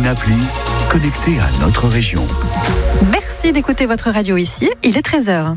appli connectée à notre région. Merci d'écouter votre radio ici. Il est 13h.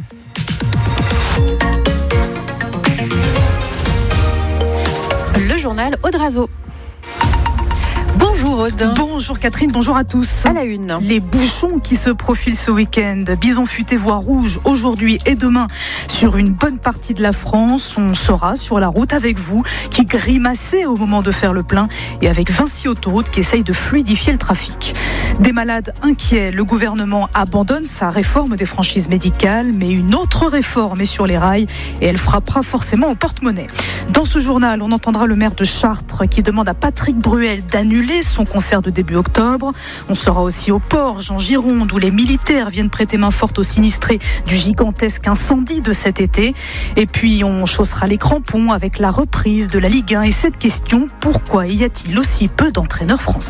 Le journal Aude Razo. Bonjour Aude. Bonjour Catherine, bonjour à tous. À la une. Les bouchons qui se profilent ce week-end. Bison futé voie rouge aujourd'hui et demain sur une bonne partie de la France. On sera sur la route avec vous qui grimacez au moment de faire le plein et avec Vinci Autoroute qui essaye de fluidifier le trafic. Des malades inquiets, le gouvernement abandonne sa réforme des franchises médicales, mais une autre réforme est sur les rails et elle frappera forcément au porte-monnaie. Dans ce journal, on entendra le maire de Chartres qui demande à Patrick Bruel d'annuler son concert de début octobre. On sera aussi au Porge, en Gironde, où les militaires viennent prêter main forte aux sinistrés du gigantesque incendie de cet été. Et puis, on chaussera les crampons avec la reprise de la Ligue 1 et cette question, pourquoi y a-t-il aussi peu d'entraîneurs français ?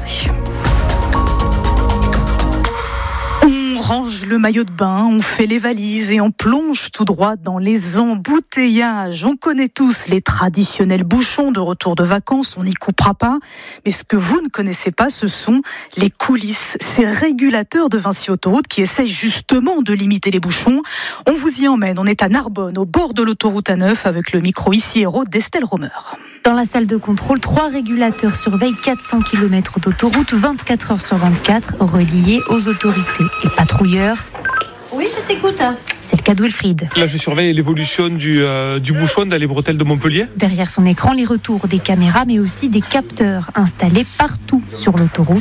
On range le maillot de bain, on fait les valises et on plonge tout droit dans les embouteillages. On connaît tous les traditionnels bouchons de retour de vacances, on n'y coupera pas. Mais ce que vous ne connaissez pas, ce sont les coulisses, ces régulateurs de Vinci Autoroute qui essayent justement de limiter les bouchons. On vous y emmène, on est à Narbonne, au bord de l'autoroute A9, avec le micro ici héros d'Estelle Romer. Dans la salle de contrôle, 3 régulateurs surveillent 400 km d'autoroute, 24 heures sur 24, reliés aux autorités et patrouilleurs. Oui, je t'écoute. C'est le cas d'Wilfried. Là, je surveille l'évolution du bouchon dans les bretelles de Montpellier. Derrière son écran, les retours des caméras, mais aussi des capteurs installés partout sur l'autoroute.